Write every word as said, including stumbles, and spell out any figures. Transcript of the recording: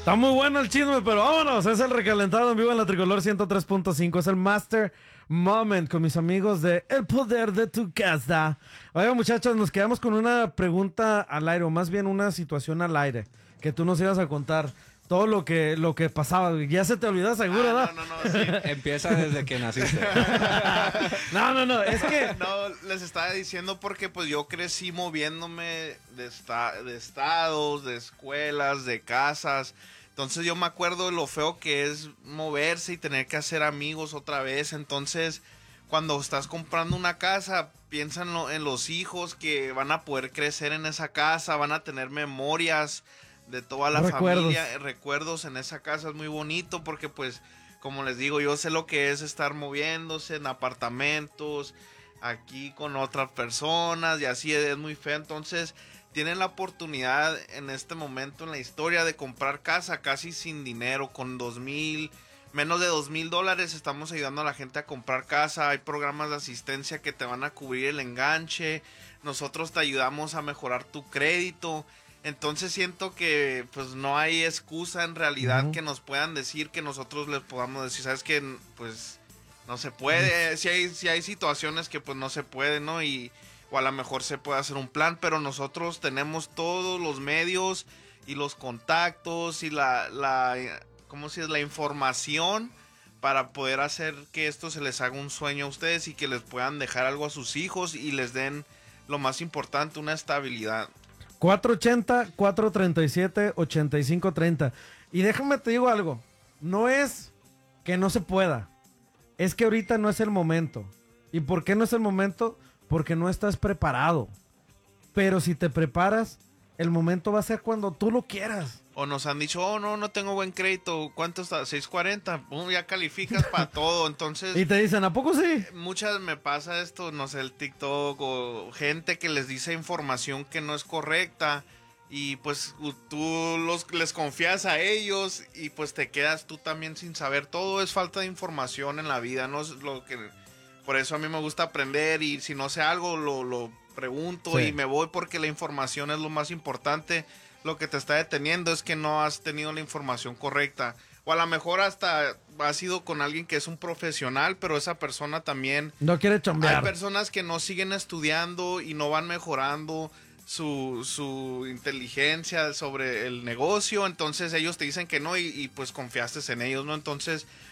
Está muy bueno el chisme, pero vámonos. Es el recalentado en vivo en la Tricolor ciento tres punto cinco. Es el Master Moment con mis amigos de El Poder de tu Casa. Oigan, muchachos, nos quedamos con una pregunta al aire, o más bien una situación al aire, que tú nos ibas a contar. Todo lo que, lo que pasaba. Ya se te olvidó, seguro, ah, ¿no? No, no, no, sí. Empieza desde que naciste. no, no, no. Es que... No, les estaba diciendo porque pues yo crecí moviéndome de, esta de estados, de escuelas, de casas. Entonces yo me acuerdo de lo feo que es moverse y tener que hacer amigos otra vez. Entonces, cuando estás comprando una casa, piensa en, lo, en los hijos que van a poder crecer en esa casa, van a tener memorias de toda la recuerdos. familia, recuerdos en esa casa. Es muy bonito porque pues, como les digo, yo sé lo que es estar moviéndose en apartamentos, aquí con otras personas y así, es muy feo. Entonces tienen la oportunidad en este momento en la historia de comprar casa casi sin dinero, con dos mil, menos de dos mil dólares estamos ayudando a la gente a comprar casa. Hay programas de asistencia que te van a cubrir el enganche, nosotros te ayudamos a mejorar tu crédito. Entonces siento que pues no hay excusa en realidad uh-huh. que nos puedan decir, que nosotros les podamos decir, sabes que pues no se puede, uh-huh. si hay, si hay situaciones que pues no se puede, ¿no? Y o a lo mejor se puede hacer un plan, pero nosotros tenemos todos los medios y los contactos y la, la ¿cómo se dice? La información para poder hacer que esto se les haga un sueño a ustedes y que les puedan dejar algo a sus hijos y les den lo más importante, una estabilidad. cuatro ochenta, cuatro treinta y siete, ochenta y cinco treinta. Y déjame te digo algo, no es que no se pueda, es que ahorita no es el momento. ¿Y por qué no es el momento? Porque no estás preparado. Pero si te preparas, el momento va a ser cuando tú lo quieras. O nos han dicho, oh, no, no tengo buen crédito. ¿Cuánto está? seis cuarenta. Pum, ya calificas para todo. Entonces... Y te dicen, ¿a poco sí? Muchas me pasa esto, no sé, el TikTok o gente que les dice información que no es correcta. Y pues tú los, les confías a ellos y pues te quedas tú también sin saber. Todo es falta de información en la vida, no es lo que... Por eso a mí me gusta aprender y si no sé algo lo, lo pregunto sí. y me voy porque la información es lo más importante. Lo que te está deteniendo es que no has tenido la información correcta. O a lo mejor hasta has ido con alguien que es un profesional, pero esa persona también... No quiere chambear. Hay personas que no siguen estudiando y no van mejorando su, su inteligencia sobre el negocio. Entonces ellos te dicen que no y, y pues confiaste en ellos, ¿no? Entonces...